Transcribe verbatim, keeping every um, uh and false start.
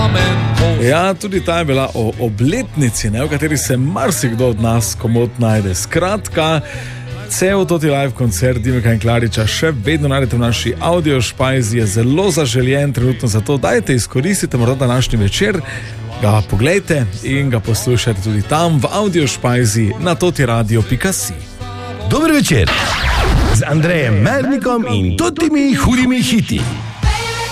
Ja, tudi ta je bila o obletnici, ne, v kateri se marsikdo od nas komot najde. Skratka, cel toti live koncert Dimeka in Klariča še vedno najdete v naši audio špajzi, je zelo zaželjen trenutno, zato dajte izkoristite morda današnji večer, ga poglejte in ga poslušajte tudi tam v audio špajzi na totiradio pika si. Dober večer z Andrejem Mernikom in totimi hudimi hiti.